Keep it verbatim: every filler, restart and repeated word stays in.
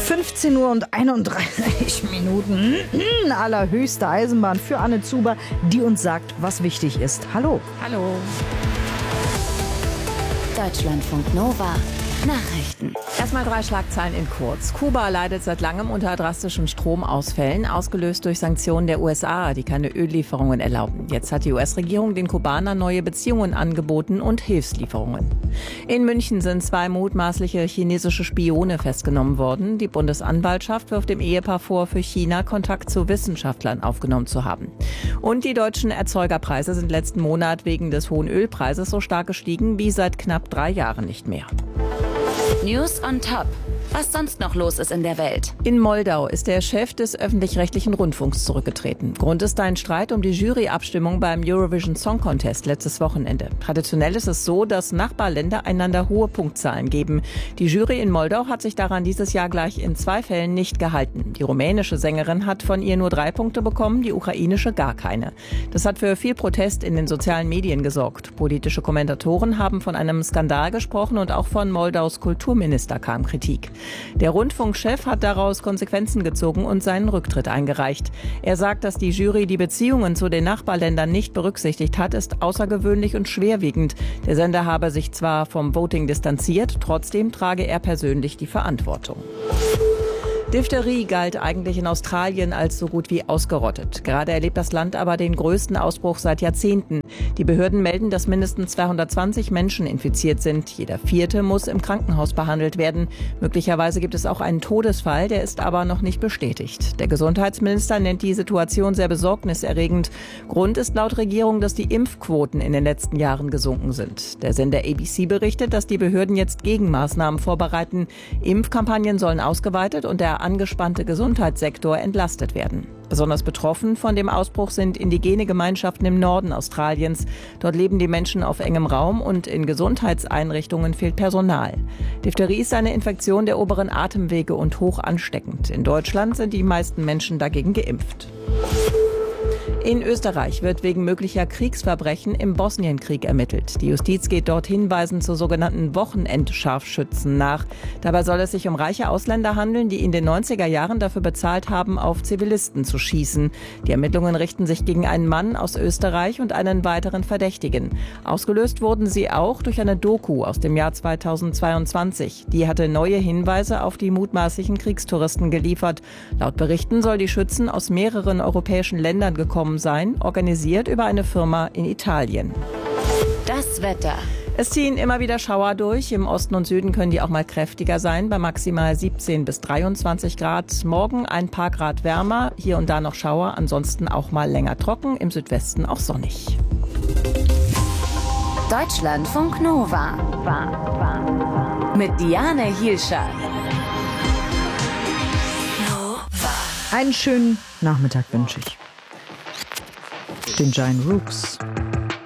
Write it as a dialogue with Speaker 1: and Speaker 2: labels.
Speaker 1: fünfzehn Uhr und einunddreißig Minuten. Allerhöchste Eisenbahn für Anne Zuber, die uns sagt, was wichtig ist. Hallo.
Speaker 2: Hallo.
Speaker 3: Deutschlandfunk Nova. Nachrichten.
Speaker 2: Erstmal drei Schlagzeilen in kurz. Kuba leidet seit langem unter drastischen Stromausfällen, ausgelöst durch Sanktionen der U S A, die keine Öllieferungen erlauben. Jetzt hat die U S-Regierung den Kubanern neue Beziehungen angeboten und Hilfslieferungen. In München sind zwei mutmaßliche chinesische Spione festgenommen worden. Die Bundesanwaltschaft wirft dem Ehepaar vor, für China Kontakt zu Wissenschaftlern aufgenommen zu haben. Und die deutschen Erzeugerpreise sind letzten Monat wegen des hohen Ölpreises so stark gestiegen wie seit knapp drei Jahren nicht mehr.
Speaker 3: News on Top. Was sonst noch los ist in der Welt.
Speaker 2: In Moldau ist der Chef des öffentlich-rechtlichen Rundfunks zurückgetreten. Grund ist ein Streit um die Juryabstimmung beim Eurovision Song Contest letztes Wochenende. Traditionell ist es so, dass Nachbarländer einander hohe Punktzahlen geben. Die Jury in Moldau hat sich daran dieses Jahr gleich in zwei Fällen nicht gehalten. Die rumänische Sängerin hat von ihr nur drei Punkte bekommen, die ukrainische gar keine. Das hat für viel Protest in den sozialen Medien gesorgt. Politische Kommentatoren haben von einem Skandal gesprochen und auch von Moldaus Kulturminister kam Kritik. Der Rundfunkchef hat daraus Konsequenzen gezogen und seinen Rücktritt eingereicht. Er sagt, dass die Jury die Beziehungen zu den Nachbarländern nicht berücksichtigt hat, ist außergewöhnlich und schwerwiegend. Der Sender habe sich zwar vom Voting distanziert, trotzdem trage er persönlich die Verantwortung. Diphtherie galt eigentlich in Australien als so gut wie ausgerottet. Gerade erlebt das Land aber den größten Ausbruch seit Jahrzehnten. Die Behörden melden, dass mindestens zweihundertzwanzig Menschen infiziert sind. Jeder vierte muss im Krankenhaus behandelt werden. Möglicherweise gibt es auch einen Todesfall, der ist aber noch nicht bestätigt. Der Gesundheitsminister nennt die Situation sehr besorgniserregend. Grund ist laut Regierung, dass die Impfquoten in den letzten Jahren gesunken sind. Der Sender A B C berichtet, dass die Behörden jetzt Gegenmaßnahmen vorbereiten. Impfkampagnen sollen ausgeweitet und der angespannte Gesundheitssektor entlastet werden. Besonders betroffen von dem Ausbruch sind indigene Gemeinschaften im Norden Australiens. Dort leben die Menschen auf engem Raum und in Gesundheitseinrichtungen fehlt Personal. Diphtherie ist eine Infektion der oberen Atemwege und hoch ansteckend. In Deutschland sind die meisten Menschen dagegen geimpft. In Österreich wird wegen möglicher Kriegsverbrechen im Bosnienkrieg ermittelt. Die Justiz geht dort hinweisend zu sogenannten Wochenendscharfschützen nach. Dabei soll es sich um reiche Ausländer handeln, die in den neunziger Jahren dafür bezahlt haben, auf Zivilisten zu schießen. Die Ermittlungen richten sich gegen einen Mann aus Österreich und einen weiteren Verdächtigen. Ausgelöst wurden sie auch durch eine Doku aus dem Jahr zweitausendzweiundzwanzig. Die hatte neue Hinweise auf die mutmaßlichen Kriegstouristen geliefert. Laut Berichten soll die Schützen aus mehreren europäischen Ländern gekommen sein, organisiert über eine Firma in Italien.
Speaker 3: Das Wetter.
Speaker 2: Es ziehen immer wieder Schauer durch. Im Osten und Süden können die auch mal kräftiger sein, bei maximal siebzehn bis dreiundzwanzig Grad. Morgen ein paar Grad wärmer, hier und da noch Schauer, ansonsten auch mal länger trocken, im Südwesten auch sonnig.
Speaker 3: Deutschlandfunk Nova. Mit Diane Hielscher.
Speaker 1: Einen schönen Nachmittag wünsche ich. Den Giant Rooks.